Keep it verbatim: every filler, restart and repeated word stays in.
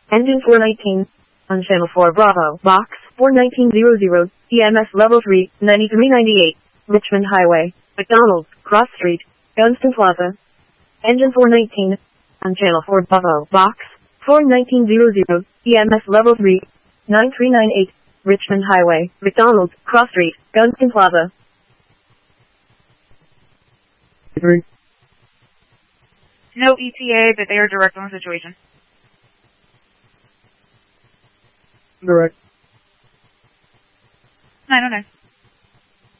Engine four nineteen. On channel four Bravo, box four nineteen hundred, E M S level three, ninety-three ninety-eight, Richmond Highway, McDonald's, Cross Street, Gunston Plaza. Engine four nineteen. On channel four Bravo, box four nineteen hundred, E M S level three, ninety-three ninety-eight, Richmond Highway, McDonald's, Cross Street, Gunston Plaza. Three. No E T A, but they are direct on the situation. Direct. nine oh nine.